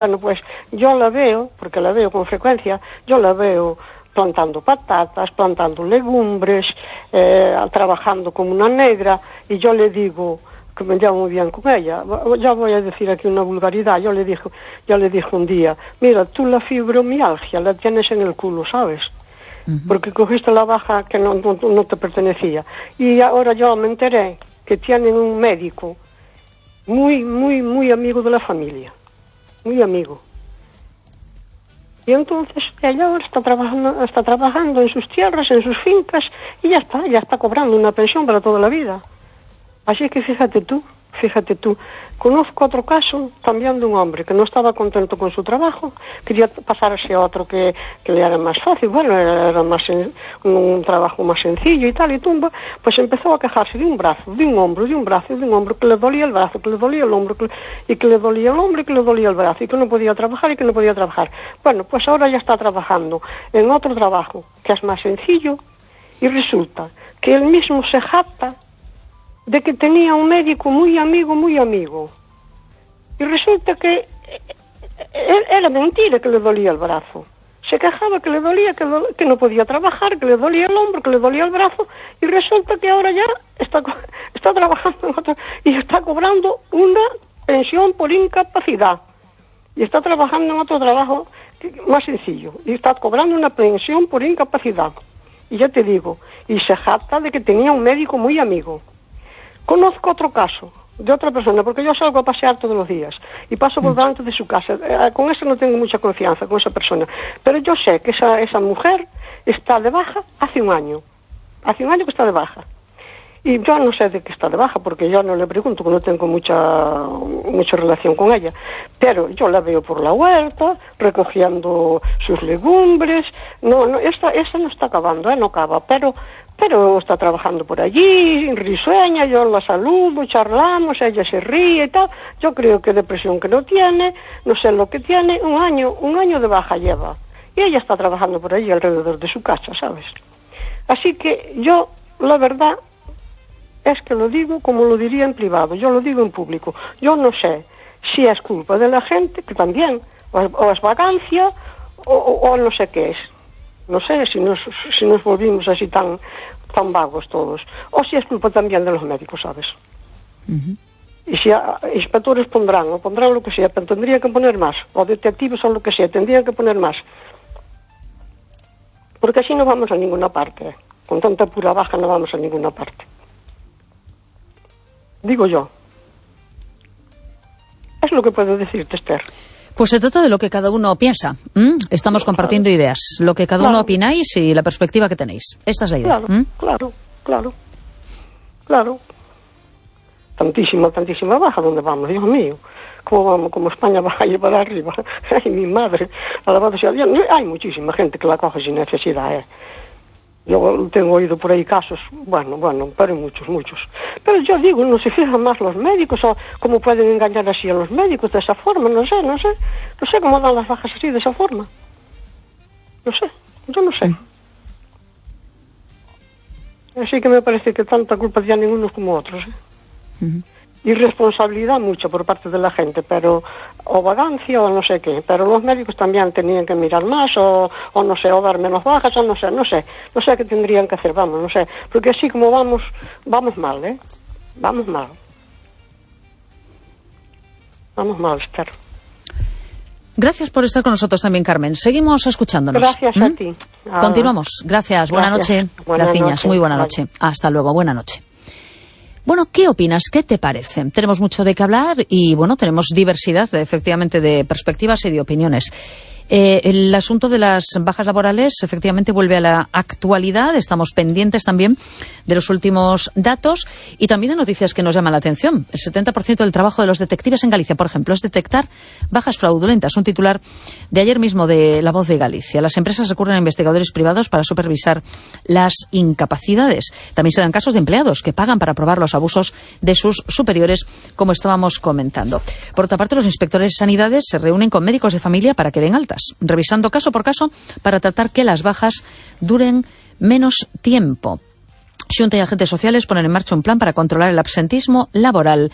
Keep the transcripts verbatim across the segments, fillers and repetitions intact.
Bueno, pues yo la veo, porque la veo con frecuencia, yo la veo plantando patatas, plantando legumbres, eh, trabajando como una negra, y yo le digo, que me llevo muy bien con ella, ya voy a decir aquí una vulgaridad, yo le dije, yo le dije un día, mira, tú la fibromialgia la tienes en el culo, ¿sabes? Uh-huh. Porque cogiste la baja que no, no, no te pertenecía. Y ahora yo me enteré que tienen un médico muy, muy, muy amigo de la familia. Muy amigo. Y entonces ella ahora está trabajando, está trabajando en sus tierras, en sus fincas, y ya está, ya está cobrando una pensión para toda la vida. Así que fíjate tú, fíjate tú, conozco otro caso también de un hombre que no estaba contento con su trabajo, quería pasarse a otro que, que le era más fácil, bueno, era más en, un trabajo más sencillo y tal, y tumba, pues empezó a quejarse de un brazo, de un hombro, de un brazo, de un hombro, que le dolía el brazo, que le dolía el hombro, que le, y que le dolía el hombro y que le dolía el brazo, y que no podía trabajar y que no podía trabajar. Bueno, pues ahora ya está trabajando en otro trabajo que es más sencillo, y resulta que él mismo se jacta de que tenía un médico muy amigo, muy amigo. Y resulta que era mentira que le dolía el brazo. Se quejaba que le dolía, que, do, que no podía trabajar, que le dolía el hombro, que le dolía el brazo, y resulta que ahora ya está, está trabajando en otro, y está cobrando una pensión por incapacidad. Y está trabajando en otro trabajo más sencillo, y está cobrando una pensión por incapacidad. Y ya te digo, y se jacta de que tenía un médico muy amigo. Conozco otro caso de otra persona, porque yo salgo a pasear todos los días y paso por delante de su casa. Eh, con eso no tengo mucha confianza, con esa persona. Pero yo sé que esa, esa mujer está de baja hace un año. Hace un año que está de baja. Y yo no sé de qué está de baja, porque yo no le pregunto, porque no tengo mucha mucha relación con ella. Pero yo la veo por la huerta, recogiendo sus legumbres. No, no, esta, esta no está acabando, ¿eh? No acaba, pero... pero está trabajando por allí, risueña, yo la saludo, charlamos, ella se ríe y tal. Yo creo que depresión que no tiene, no sé lo que tiene, un año, un año de baja lleva. Y ella está trabajando por allí alrededor de su casa, ¿sabes? Así que yo, la verdad, es que lo digo como lo diría en privado, yo lo digo en público. Yo no sé si es culpa de la gente, que también, o es, o es vagancia, o, o, o no sé qué es. No sé si nos, si nos volvimos así tan, tan vagos todos. O si es culpa también de los médicos, ¿sabes? Uh-huh. Y si a, inspectores pondrán, o pondrán lo que sea, pero tendrían que poner más. O detectives o lo que sea, tendrían que poner más. Porque así no vamos a ninguna parte. ¿eh? Con tanta pura baja no vamos a ninguna parte. Digo yo. Es lo que puedo decirte, Esther. Pues se trata de lo que cada uno piensa. ¿Mm? Estamos compartiendo claro. ideas. Lo que cada claro. uno opináis y la perspectiva que tenéis. Esta es la idea. Claro, ¿Mm? claro, claro. Claro. Tantísima, tantísima baja. ¿Dónde vamos? Dios mío. ¿Cómo vamos? Como España va a ir para arriba. Ay, mi madre. Alabado sea Dios. Hay muchísima gente que la coge sin necesidad, ¿eh? Yo tengo oído por ahí casos, bueno, bueno, pero muchos, muchos. Pero yo digo, no se fijan más los médicos, o cómo pueden engañar así a los médicos de esa forma, no sé, no sé. No sé cómo dan las bajas así, de esa forma. No sé, yo no sé. Así que me parece que tanta culpa tienen unos como otros, ¿eh? Uh-huh. Irresponsabilidad mucho por parte de la gente, pero o vagancia o no sé qué, pero los médicos también tenían que mirar más o, o no sé, o dar menos bajas o no sé, no sé, no sé qué tendrían que hacer, vamos, no sé, porque así como vamos, vamos mal, ¿eh? Vamos mal. Vamos mal, Esther. Gracias por estar con nosotros también, Carmen. Seguimos escuchándonos. Gracias ¿Mm? a ti. Ah. Continuamos. Gracias. Buena Gracias. noche. Buenas Graciñas. noches. Muy buena Bye. noche. Hasta luego. Buena noche. Bueno, ¿qué opinas? ¿Qué te parece? Tenemos mucho de qué hablar y, bueno, tenemos diversidad, efectivamente, de perspectivas y de opiniones. Eh, el asunto de las bajas laborales efectivamente vuelve a la actualidad. Estamos pendientes también de los últimos datos y también de noticias que nos llaman la atención. El setenta por ciento del trabajo de los detectives en Galicia, por ejemplo, es detectar bajas fraudulentas. Un titular de ayer mismo de La Voz de Galicia. Las empresas recurren a investigadores privados para supervisar las incapacidades. También se dan casos de empleados que pagan para probar los abusos de sus superiores, como estábamos comentando. Por otra parte, los inspectores de sanidades se reúnen con médicos de familia para que den altas, revisando caso por caso para tratar que las bajas duren menos tiempo. Xunta y agentes sociales ponen en marcha un plan para controlar el absentismo laboral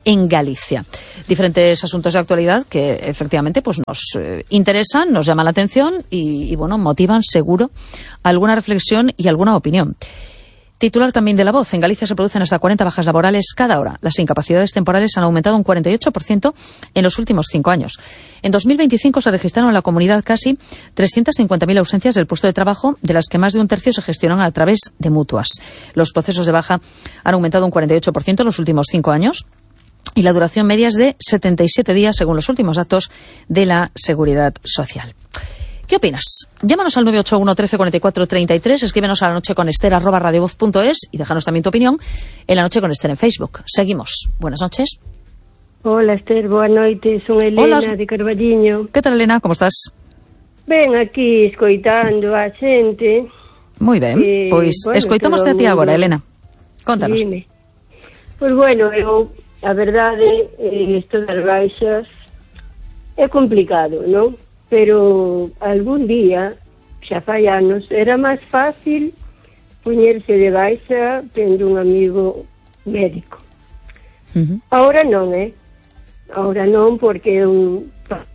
en Galicia. Diferentes asuntos de actualidad que efectivamente pues nos eh, interesan, nos llaman la atención y, y bueno, motivan seguro alguna reflexión y alguna opinión. Titular también de La Voz. En Galicia se producen hasta cuarenta bajas laborales cada hora. Las incapacidades temporales han aumentado un cuarenta y ocho por ciento en los últimos cinco años. En dos mil veinticinco se registraron en la comunidad casi trescientas cincuenta mil ausencias del puesto de trabajo, de las que más de un tercio se gestionan a través de mutuas. Los procesos de baja han aumentado un cuarenta y ocho por ciento en los últimos cinco años. Y la duración media es de setenta y siete días, según los últimos datos de la Seguridad Social. ¿Qué opinas? Llámanos al nueve ocho uno, trece, cuarenta y cuatro, treinta y tres, escríbenos a la noche con Ester arroba radiovoz punto es y déjanos también tu opinión en La Noche con Ester en Facebook. Seguimos. Buenas noches. Hola, Ester, boa noite. Son Elena. Hola. De Carballiño. ¿Qué tal, Elena? ¿Cómo estás? Ben, aquí escoitando a xente. Muy ben, eh, pois bueno, escoitamos a ti agora, Elena. Contanos. Dime. Pois bueno, eu, a verdade, isto das baixas é complicado, non? Pero algún día, xa fai anos, era máis fácil poñerse de baixa tendo un amigo médico. Uh-huh. Ahora non, eh? Ahora non, porque un...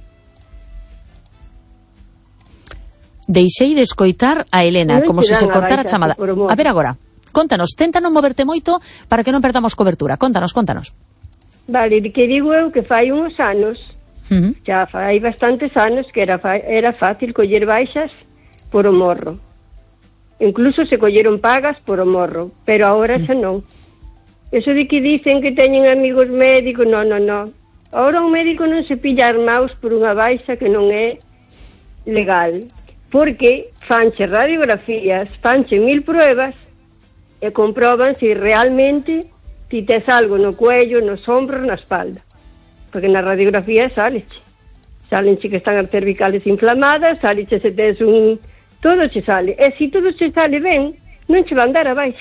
Deixei de escoitar a Elena, non como se se cortara a chamada. A ver agora, contanos, tenta non moverte moito para que non perdamos cobertura. Contanos, contanos. Vale, que digo eu que fai uns anos... Uh-huh. Xa fai bastantes anos que era, era fácil coller baixas por o morro. Incluso se colleron pagas por o morro, pero agora xa non. Eso de que dicen que teñen amigos médicos, non, non, non. Agora un médico non se pilla armaos por unha baixa que non é legal, porque fanche radiografías, fanche mil pruebas e comproban se realmente ti tes algo no cuello, nos ombros, na espalda. Porque na radiografía saleche. Salenche que están as cervicales inflamadas, saleche se tes un... Todo che sale. E se todo che sale ben, non che van dar abaixo.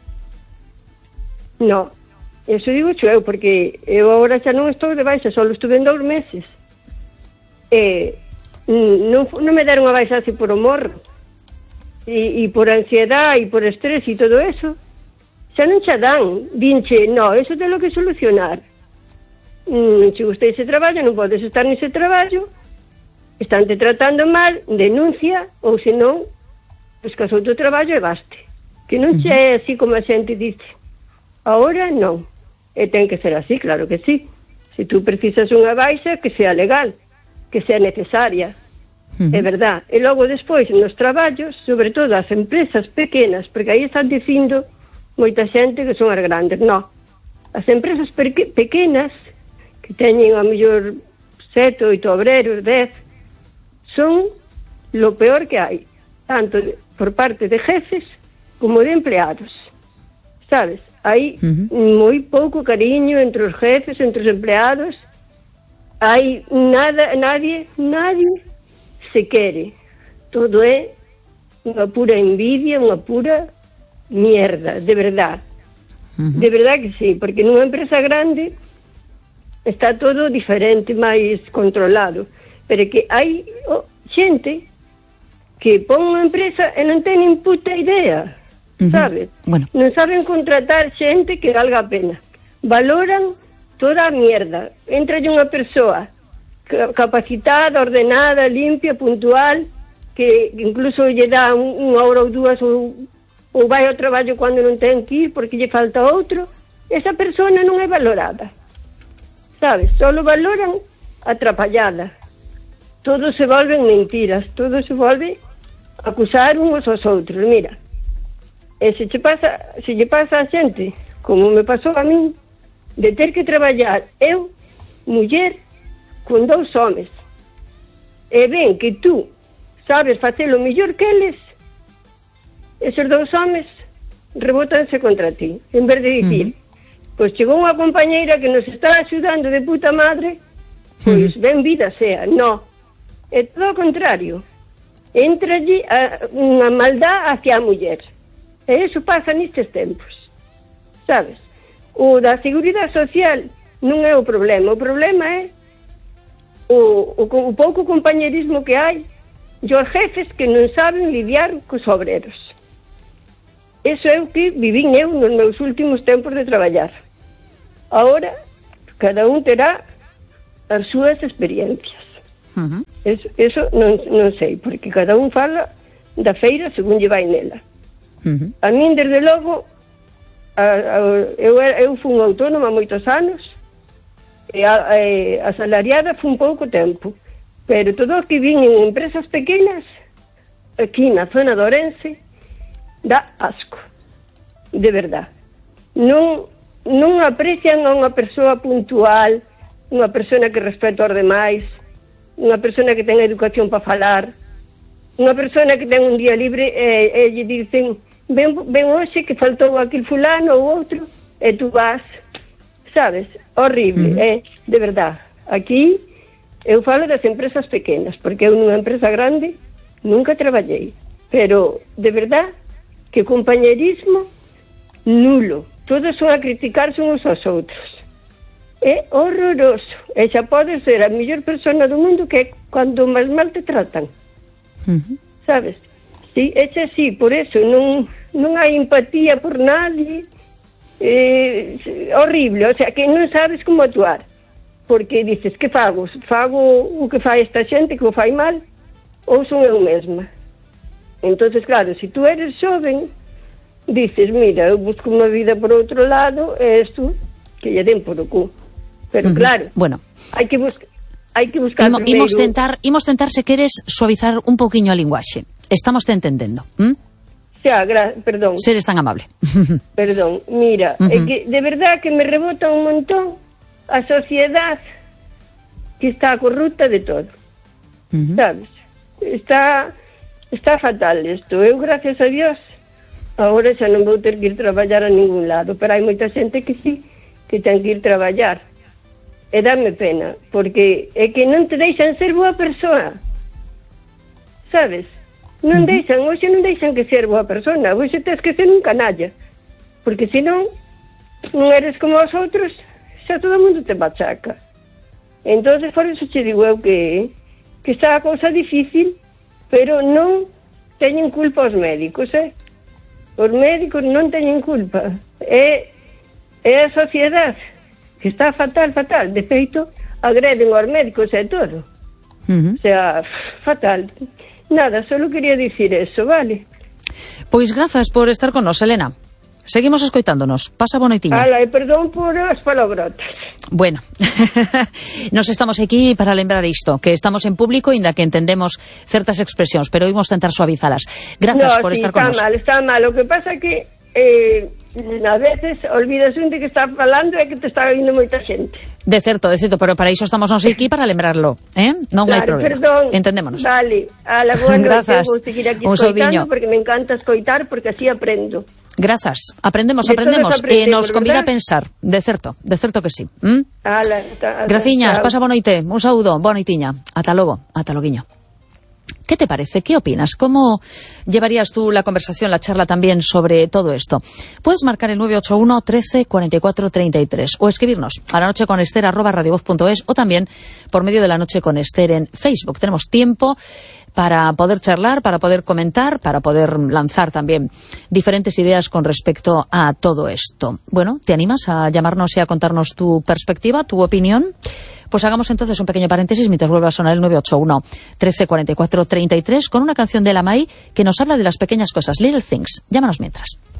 No. Eso digo xo eu, porque eu agora xa non estou de baixa, só estuve en dous meses. E non, non me deron a baixa así por o morro. E, e por ansiedade, e por estrés e todo eso. Xa non xa dan. Dinche, no, eso ten lo que solucionar. Non che gusta ese traballo, non podes estar nese traballo, estánte tratando mal, denuncia, ou senón, buscas outro traballo e baste. Que non che é así como a xente dice. Ahora non. E ten que ser así, claro que sí. Se tú precisas unha baixa, que sea legal, que sea necesaria. Uh-huh. É verdad. E logo despois, nos traballos, sobre todo as empresas pequenas, porque aí están dicindo moita xente que son as grandes. No. As empresas pe- pequenas que teñen a mellor sete, oito obreros, dez, son lo peor que hai, tanto de, por parte de jefes como de empleados, sabes? Hai uh-huh. moi pouco cariño entre os jefes, entre os empleados, hai nada, nadie, nadie se quere, todo é unha pura envidia, unha pura mierda, de verdad, uh-huh. de verdad que sí, porque nunha empresa grande está todo diferente, máis controlado, pero que hai oh, xente que pon unha empresa e non ten nin puta idea, uh-huh. sabes? Bueno. Non saben contratar xente que valga a pena. Valoran toda a mierda. Entra unha persoa capacitada, ordenada, limpia, puntual, que incluso lle dá unha hora ou dúas ou, ou vai ao traballo cando non ten que ir porque lle falta outro. Esa persona non é valorada. Sabes, solo valoran atrapallada. Todo se volven mentiras, todo se volve acusar uns aos outros. Mira, e se che pasa, se lle pasa a xente, como me pasou a min, de ter que traballar eu, muller, con dous homes, e ven que tú sabes facelo mellor que eles, esos dous homes rebotanse contra ti, en vez de dicir, uh-huh. pois chegou unha compañeira que nos está axudando de puta madre, pois uh-huh. ben vida sea. No, é todo o contrario, entra allí a, unha maldad hacia a muller, e iso pasa nestes tempos, sabes? O da Seguridade Social non é o problema, o problema é o, o, o pouco compañerismo que hai e os jefes que non saben lidiar cos obreros. Eso é o que vivín eu nos meus últimos tempos de traballar. Ahora, cada un terá as súas experiencias. Uh-huh. Eso, eso non, non sei, porque cada un fala da feira según lle vai nela. Uh-huh. A min, desde logo, a, a, eu, eu fui un autónoma moitos anos, e a, a, a salariada foi un pouco tempo, pero todo o que vin en empresas pequenas, aquí na zona de Ourense, dá asco, de verdad. Non, non aprecian a unha persoa puntual, unha persona que respeta aos demais, unha persona que ten educación para falar, unha persona que ten un día libre e, e lle dicen ven, ven hoxe que faltou aquel fulano ou outro e tú vas, sabes, horrible, uh-huh. eh, de verdad. Aquí eu falo das empresas pequenas, porque eu nunha empresa grande nunca traballei, pero de verdad que compañerismo nulo, todos son a criticarse uns aos outros. É horroroso. E xa pode ser a mellor persona do mundo que é cando máis mal te tratan. Uh-huh. Sabes? Sí, é xa así, por eso non, non hai empatía por nadie. É horrible, o sea, que non sabes como actuar. Porque dices, que fago? Fago o que fai esta xente que o fai mal? Ou son eu mesma? Entonces, claro, se tú eres xoven, dices, mira, eu busco unha vida por outro lado, e isto que lle den por o cu. Pero claro, bueno, hai que buscar hai que buscar Imo, primeiro... imos tentar, imos tentar se queres suavizar un pouquiño a linguaxe. Estamos te entendendo. ¿Mm? Xa, gra... perdón. Seres tan amable. Perdón, mira, uh-huh. é que de verdad que me rebota un montón a sociedade que está corrupta de todo. Uh-huh. Sabes? Está está fatal isto. Eu, gracias a Dios, agora xa non vou ter que ir traballar a ningún lado, pero hai moita xente que sí, que ten que ir traballar. E dame pena, porque é que non te deixan ser boa persoa, sabes? Non uh-huh. deixan, hoxe non deixan que ser boa persona, hoxe tens que ser un canalla, porque senón non eres como os outros, xa todo o mundo te machaca. Entonces, por eso che digo eu que, que está a cousa difícil, pero non teñen culpa os médicos, eh? Os médicos non teñen culpa, é, é a sociedade, que está fatal, fatal. De feito, agreden aos médicos e todo. Uh-huh. O sea, fatal. Nada, solo quería dicir eso, vale? Pois grazas por estar con nos, Elena. Seguimos escoitándonos. Pasa boa noitiña. Ala, e perdón por as palabrotas. Bueno, nos estamos aquí para lembrar isto, que estamos en público, inda que entendemos certas expresións, pero imos tentar suavizalas. Grazas no, por sí, estar con nos. Está mal, está mal. O que pasa que eh, a veces olvidas un de que está falando e que te está vindo moita xente. De certo, de certo, pero para iso estamos nos aquí para lembrarlo, eh? Non claro, hai problema. Perdón. Entendémonos. Vale, a la boa noite, vou seguir aquí un escoitando saudiño. Porque me encanta escoitar, porque así aprendo. Grazas, aprendemos, de aprendemos, e eh, nos convida ¿verdad? a pensar, de certo, de certo que sí. ¿Mm? Ala, ta, Graciñas, pasa boa noite, un saúdo, boa noitiña, ata logo, ata loguiño. ¿Qué te parece? ¿Qué opinas? ¿Cómo llevarías tú la conversación, la charla también sobre todo esto? Puedes marcar el nueve ocho uno, trece, cuarenta y cuatro, treinta y tres o escribirnos a la noche con Ester arroba radiovoz punto es o también por medio de La Noche con Ester en Facebook. Tenemos tiempo para poder charlar, para poder comentar, para poder lanzar también diferentes ideas con respecto a todo esto. Bueno, ¿te animas a llamarnos y a contarnos tu perspectiva, tu opinión? Pues hagamos entonces un pequeño paréntesis mientras vuelva a sonar el nueve ocho uno, trece, cuarenta y cuatro, treinta y tres con una canción de la Mai que nos habla de las pequeñas cosas, Little Things. Llámanos mientras.